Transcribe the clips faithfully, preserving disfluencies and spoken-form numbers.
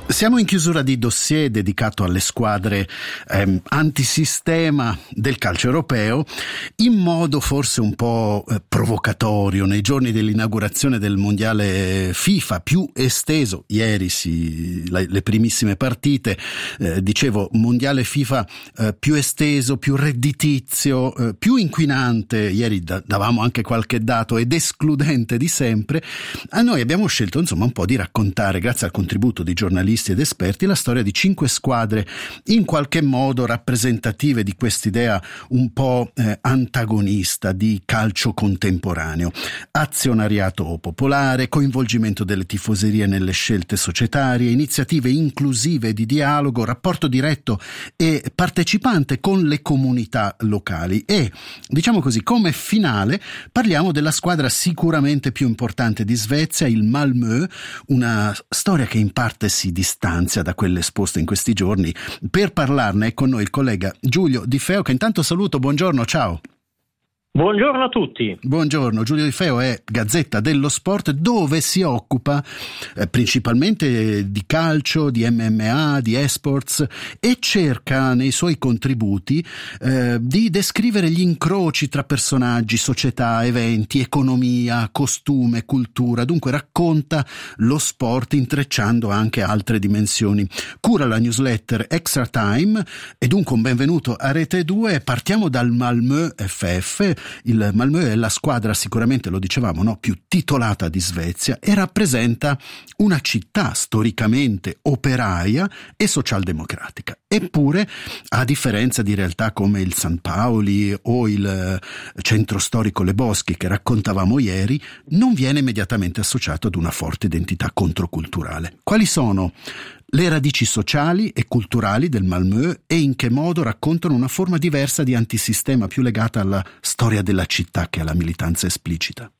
Siamo in chiusura di dossier dedicato alle squadre ehm, antisistema del calcio europeo, in modo forse un po' eh, provocatorio nei giorni dell'inaugurazione del mondiale FIFA più esteso. Ieri si, la, le primissime partite, eh, dicevo mondiale FIFA eh, più esteso, più redditizio, eh, più inquinante. Ieri da, davamo anche qualche dato ed escludente di sempre. A noi abbiamo scelto insomma un po' di raccontare, grazie al contributo di giornalisti ed esperti, la storia di cinque squadre in qualche modo rappresentative di quest'idea un po' eh, antagonista di calcio contemporaneo. Azionariato popolare, coinvolgimento delle tifoserie nelle scelte societarie, iniziative inclusive di dialogo, rapporto diretto e partecipante con le comunità locali e, diciamo così, come finale parliamo della squadra sicuramente più importante di Svezia, il Malmö, una storia che in parte si distanzia da quelle esposte in questi giorni. Per parlarne è con noi il collega Giulio Di Feo, che intanto saluto. Buongiorno, ciao. Buongiorno a tutti. Buongiorno, Giulio Di Feo è Gazzetta dello Sport, dove si occupa eh, principalmente di calcio, di M M A, di esports e cerca nei suoi contributi eh, di descrivere gli incroci tra personaggi, società, eventi, economia, costume, cultura. Dunque racconta lo sport intrecciando anche altre dimensioni. Cura la newsletter Extra Time e dunque un benvenuto a Rete due. Partiamo dal Malmö F F. Il Malmö è la squadra, sicuramente lo dicevamo, no, più titolata di Svezia e rappresenta una città storicamente operaia e socialdemocratica. Eppure, a differenza di realtà come il San Paoli o il centro storico Le Boschi che raccontavamo ieri, non viene immediatamente associato ad una forte identità controculturale. Quali sono le radici sociali e culturali del Malmö e in che modo raccontano una forma diversa di antisistema più legata alla storia della città che alla militanza esplicita?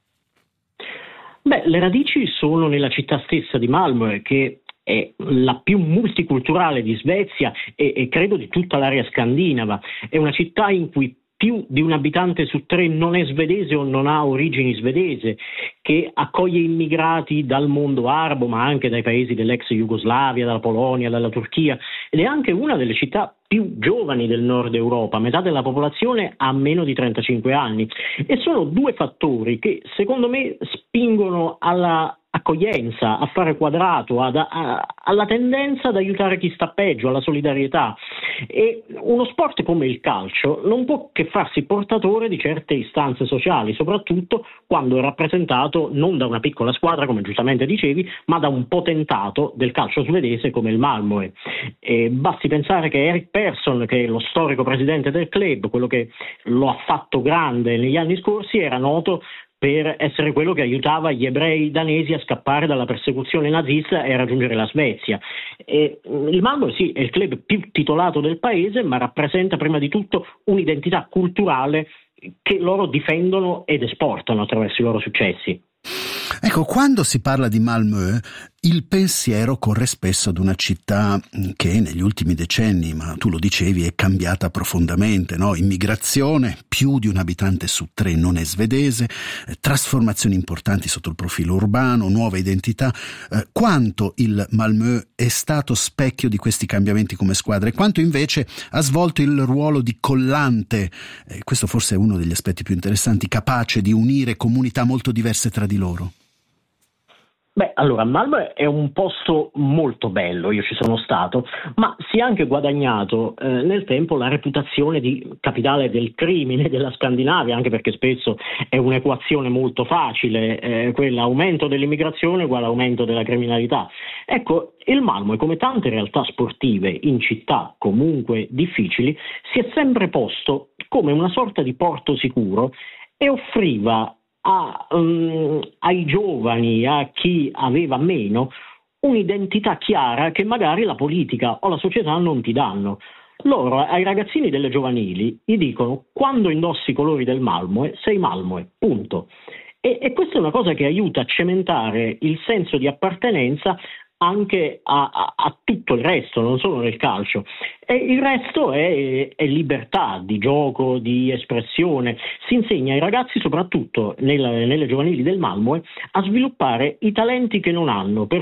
Beh, le radici sono nella città stessa di Malmö, che è la più multiculturale di Svezia e, e credo di tutta l'area scandinava. È una città in cui più di un abitante su tre non è svedese o non ha origini svedese, che accoglie immigrati dal mondo arabo, ma anche dai paesi dell'ex Jugoslavia, dalla Polonia, dalla Turchia, ed è anche una delle città più giovani del nord Europa. Metà della popolazione ha meno di trentacinque anni e sono due fattori che secondo me spingono alla accoglienza, a fare quadrato, ad, a, alla tendenza ad aiutare chi sta peggio, alla solidarietà. E uno sport come il calcio non può che farsi portatore di certe istanze sociali, soprattutto quando è rappresentato non da una piccola squadra, come giustamente dicevi, ma da un potentato del calcio svedese come il Malmö. E basti pensare che Erik Persson, che è lo storico presidente del club, quello che lo ha fatto grande negli anni scorsi, era noto per essere quello che aiutava gli ebrei danesi a scappare dalla persecuzione nazista e a raggiungere la Svezia. E il Malmö sì, è il club più titolato del paese, ma rappresenta prima di tutto un'identità culturale che loro difendono ed esportano attraverso i loro successi. Ecco, quando si parla di Malmö, il pensiero corre spesso ad una città che negli ultimi decenni, ma tu lo dicevi, è cambiata profondamente, no? Immigrazione, più di un abitante su tre non è svedese, eh, trasformazioni importanti sotto il profilo urbano, nuove identità. Eh, quanto il Malmö è stato specchio di questi cambiamenti come squadra e quanto invece ha svolto il ruolo di collante, eh, questo forse è uno degli aspetti più interessanti, capace di unire comunità molto diverse tra di loro? Beh, allora, Malmö è un posto molto bello, io ci sono stato, ma si è anche guadagnato eh, nel tempo la reputazione di capitale del crimine della Scandinavia, anche perché spesso è un'equazione molto facile, eh, quella aumento dell'immigrazione uguale aumento della criminalità. Ecco, il Malmö, come tante realtà sportive in città comunque difficili, si è sempre posto come una sorta di porto sicuro e offriva A, um, ai giovani, a chi aveva meno, un'identità chiara che magari la politica o la società non ti danno. Loro ai ragazzini delle giovanili gli dicono: quando indossi i colori del Malmö sei Malmö, punto. E, e questa è una cosa che aiuta a cementare il senso di appartenenza anche a, a, a tutto il resto, non solo nel calcio. E il resto è, è libertà di gioco, di espressione. Si insegna ai ragazzi, soprattutto nella, nelle giovanili del Malmö, a sviluppare i talenti che non hanno, per